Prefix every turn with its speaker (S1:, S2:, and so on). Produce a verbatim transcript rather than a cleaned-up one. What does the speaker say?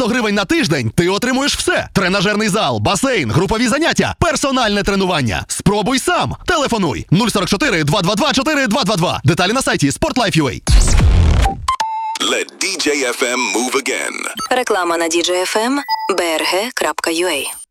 S1: гривень на тиждень ти отримуєш все. Тренажерний зал, басейн, групові заняття, персональне тренування. Спробуй сам. Телефонуй нуль сорок чотири два два два чотири два два два. Деталі на сайті спортлайф.ua.
S2: Let ді джей еф ем move again.
S3: Реклама на ді джей еф ем бе ер ге крапка ю а.